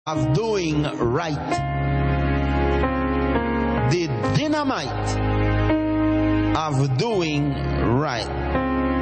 of doing right. The dynamite of doing right.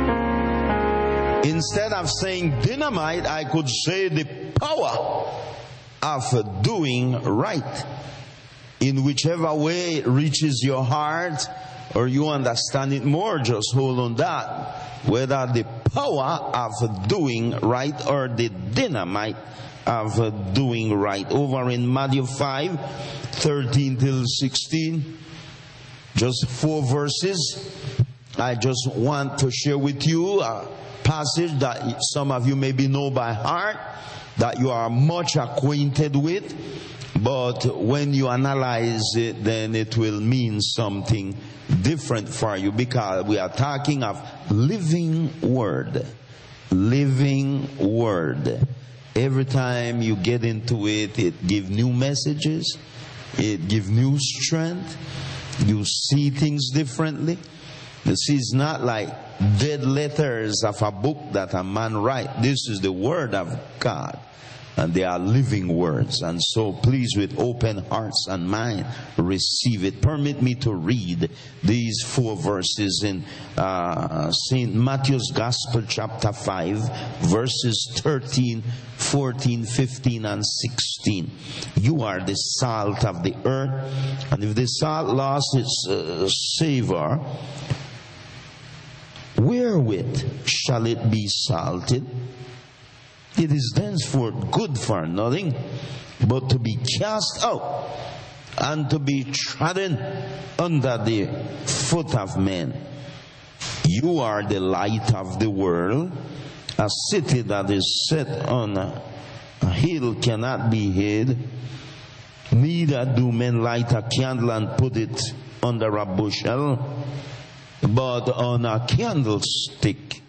Instead of saying dynamite, I could say the power of doing right. In whichever way it reaches your heart or you understand it more, just hold on that. Whether the power of doing right or the dynamite of doing right. Over in Matthew 5:13 till 16, just 4 verses. I just want to share with you a passage that some of you maybe know by heart, that you are much acquainted with, but when you analyze it, then it will mean something different for you, because we are talking of living word. Living word. Every time you get into it, it gives new messages, it gives new strength, you see things differently. This is not like dead letters of a book that a man writes. This is the word of God, and they are living words. And so please, with open hearts and mind, receive it. Permit me to read these 4 verses in St. Matthew's Gospel, chapter 5, verses 13, 14, 15, and 16. You are the salt of the earth, and if the salt lost its savor, wherewith shall it be salted? It is thenceforth good for nothing, but to be cast out and to be trodden under the foot of men. You are the light of the world. A city that is set on a hill cannot be hid. Neither do men light a candle and put it under a bushel, but on a candlestick,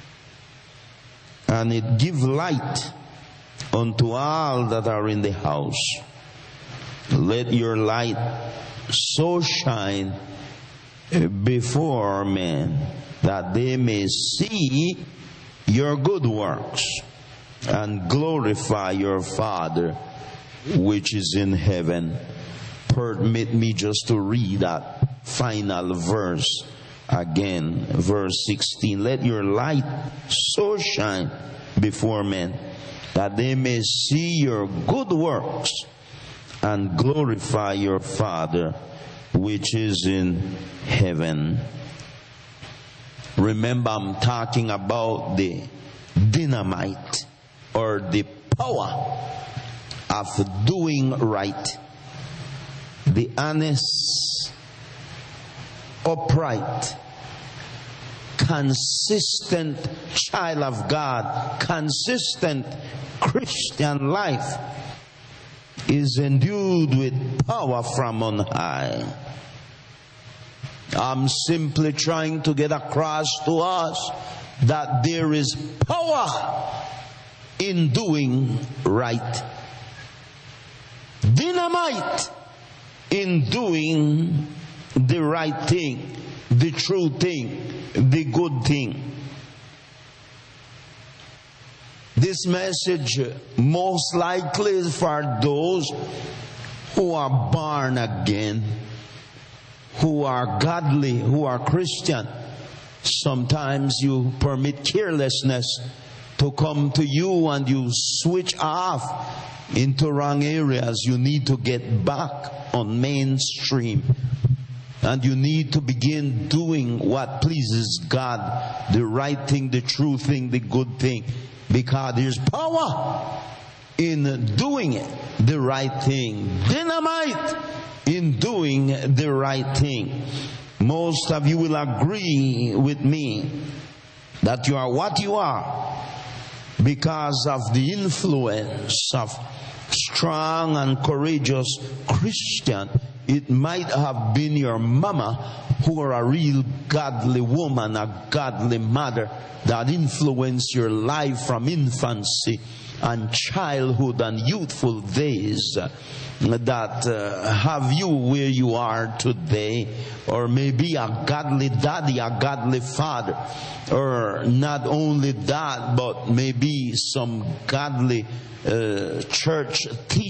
and it give light unto all that are in the house. Let your light so shine before men, that they may see your good works and glorify your Father which is in heaven. Permit me just to read that final verse again, verse 16. Let your light so shine before men, that they may see your good works and glorify your Father which is in heaven. Remember, I'm talking about the dynamite, or the power of doing right. The honest, upright, consistent child of God, consistent Christian life is endued with power from on high. I'm simply trying to get across to us that there is power in doing right. Dynamite in doing the right thing, the true thing, the good thing. This message most likely is for those who are born again, who are godly, who are Christian. Sometimes you permit carelessness to come to you and you switch off into wrong areas. You need to get back on mainstream, and you need to begin doing what pleases God, the right thing, the true thing, the good thing, because there's power in doing it, the right thing. Dynamite in doing the right thing. Most of you will agree with me that you are what you are because of the influence of strong and courageous Christian. It might have been your mama, who are a real godly woman, a godly mother, that influenced your life from infancy and childhood and youthful days that have you where you are today, or maybe a godly daddy, a godly father, or not only that, but maybe some godly church teacher